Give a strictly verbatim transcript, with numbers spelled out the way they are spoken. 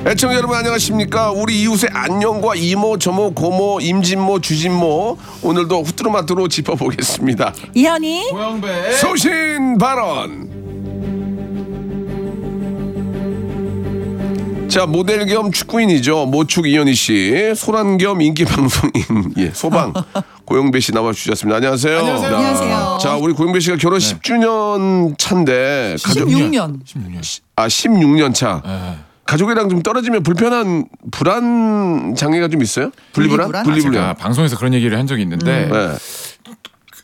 애청자 여러분 안녕하십니까? 우리 이웃의 안녕과 이모, 저모, 고모, 임진모, 주진모 오늘도 후뚜루마뚜루 짚어보겠습니다. 이현이 고영배 소신 발언. 자, 모델 겸 축구인이죠. 모축 이현희 씨, 소란 겸 인기 방송인 예, 소방 고영배 씨 나와 주셨습니다. 안녕하세요. 안녕하세요. 자, 안녕하세요. 자, 우리 고영배 씨가 결혼 십 주년 차인데 가족 십육 년. 십육 년. 아 십육 년 차. 네. 가족이랑 좀 떨어지면 불편한 불안 장애가 좀 있어요? 분리불안? 분리불안? 분리불안. 제가 방송에서 그런 얘기를 한 적이 있는데 네.